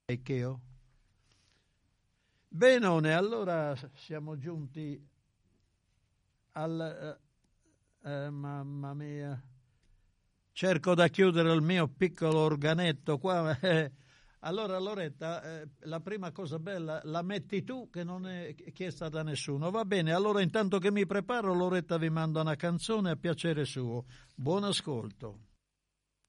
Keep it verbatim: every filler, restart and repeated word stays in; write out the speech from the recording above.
E che ho? Benone, allora siamo giunti al... Eh, eh, mamma mia, cerco da chiudere il mio piccolo organetto qua. Eh, allora Loretta, eh, la prima cosa bella la metti tu, che non è chiesta da nessuno. Va bene, allora intanto che mi preparo, Loretta vi manda una canzone a piacere suo. Buon ascolto.